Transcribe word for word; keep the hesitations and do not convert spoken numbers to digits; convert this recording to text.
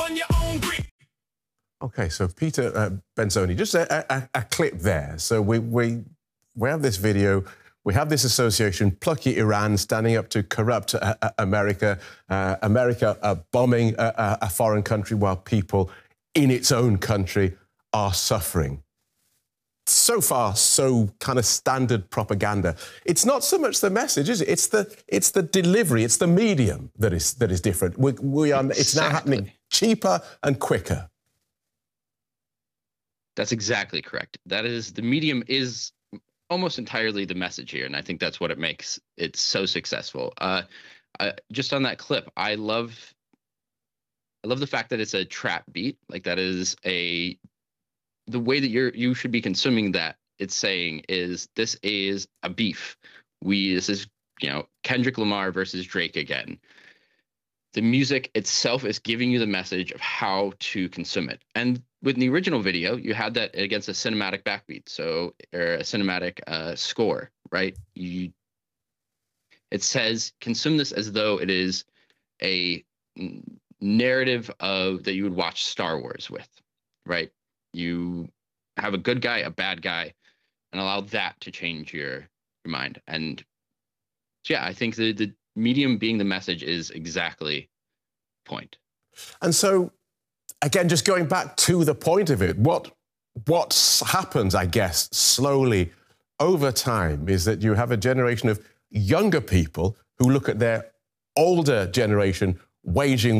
on your own grip. Okay, so Peter uh, Benzoni, just a, a, a clip there. So we, we, we have this video, we have this association, plucky Iran standing up to corrupt uh, uh, America, uh, America uh, bombing a, a foreign country while people in its own country are suffering. So far, so kind of standard propaganda. It's not so much the message, is it? It's the it's the delivery, it's the medium that is that is different. We, we are. Exactly. It's now happening cheaper and quicker. That's exactly correct. That is, the medium is almost entirely the message here, and I think that's what it makes it so successful. Uh, I, just on that clip, I love, I love the fact that it's a trap beat. Like, that is a, the way that you're you should be consuming that. It's saying is this is a beef. We this is you know Kendrick Lamar versus Drake again. The music itself is giving you the message of how to consume it. And with the original video, you had that against a cinematic backbeat, so or a cinematic uh, score, right? You, it says consume this as though it is a narrative of that you would watch Star Wars with, right? You have a good guy, a bad guy, and allow that to change your your mind. And yeah, I think the the medium being the message is exactly the point. And so, again, just going back to the point of it, what what happens, I guess, slowly over time is that you have a generation of younger people who look at their older generation waging